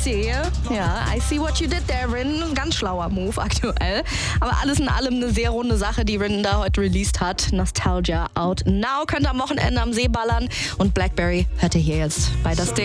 see. Ja, I see what you did there, Rin. Ganz schlauer Move aktuell. Aber alles in allem eine sehr runde Sache, die Rin da heute released hat. Nostalgia out now. Könnt ihr am Wochenende am See ballern. Und Blackberry hört ihr hier jetzt bei Das Ding.